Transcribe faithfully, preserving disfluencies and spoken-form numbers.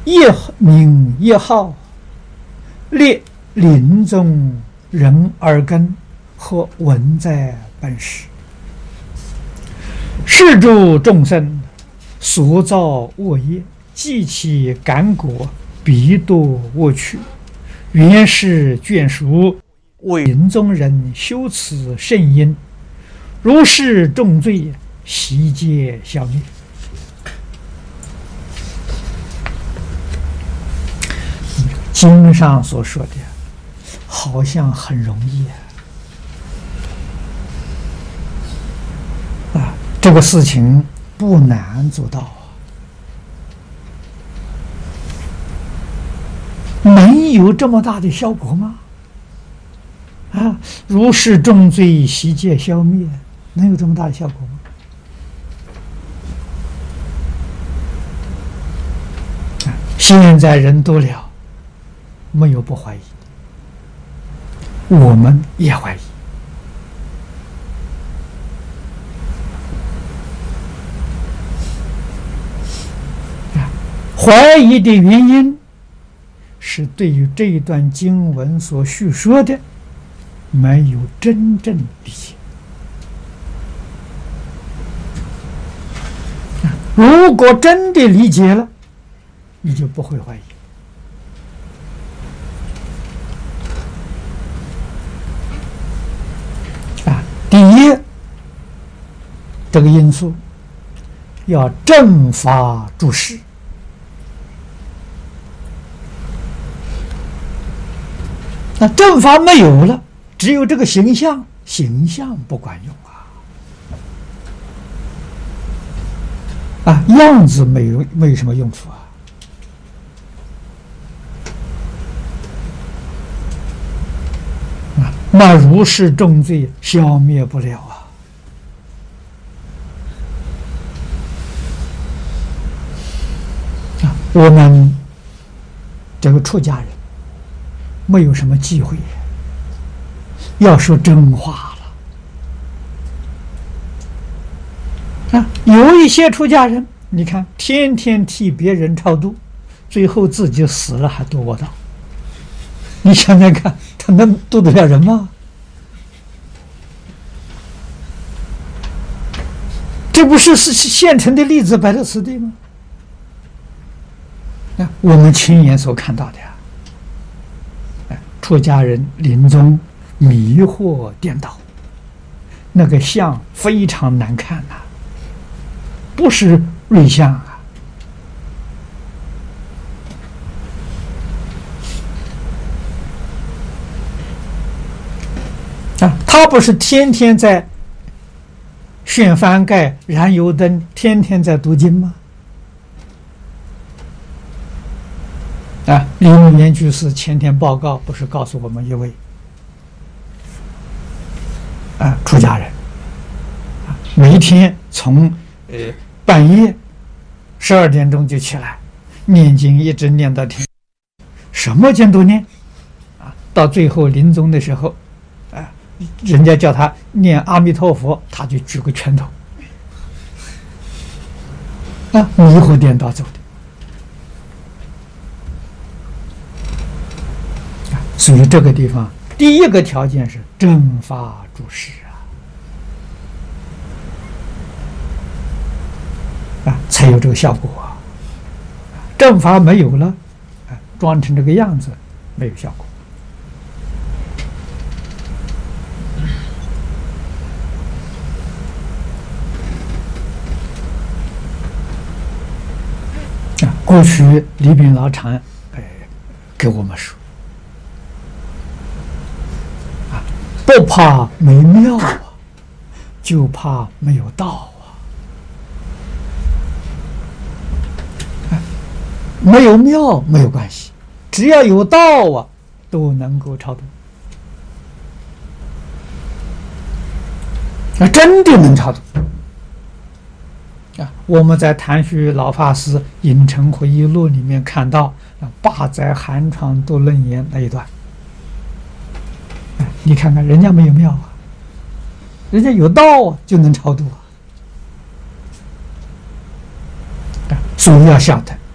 一名一号，列临终人耳根和文在本时，是诸众生所造恶业，既其感果，必堕恶趣。原是眷属为临终人修此圣因，如是重罪，悉皆消灭。经上所说的好像很容易啊，啊，这个事情不难做到啊，能有这么大的效果吗？啊，如是重罪，悉皆消灭，能有这么大的效果吗？啊，现在人多了。没有不怀疑，我们也怀疑啊。怀疑的原因是对于这一段经文所叙说的没有真正理解。如果真的理解了，你就不会怀疑。第一，这个因素要正法注释，那正法没有了，只有这个形象，形象不管用啊！啊，样子没有没有什么用处啊！那如是重罪消灭不了啊！啊，我们这个出家人没有什么机会要说真话了啊！有一些出家人，你看天天替别人超度，最后自己死了还堕恶道，你想想看，他能渡得了人吗？这不是是现成的例子摆在此地吗？啊，我们亲眼所看到的呀，啊，出家人临终迷惑颠倒，那个相非常难看呐、啊，不是瑞相啊。啊，他不是天天在旋幡盖、燃油灯，天天在读经吗？啊，李木言居士前天报告不是告诉我们一位啊出家人，啊，每天从呃半夜十二点钟就起来念经，一直念到天，什么经都念，啊，到最后临终的时候。人家叫他念阿弥陀佛，他就举个拳头，啊，迷惑颠倒走的。啊，所以这个地方第一个条件是正法注释啊，啊，才有这个效果啊。正法没有了，啊，装成这个样子，没有效果。过去李炳老禅哎给我们说啊，不怕没庙啊，就怕没有道啊。没有庙没有关系，只要有道啊，都能够超度。啊，真的能超度。啊，我们在谭旭老法师《影城回忆录》里面看到啊，八载寒窗度楞严那一段，哎，你看看人家没有庙啊，人家有道啊，就能超度啊。啊，所以要晓得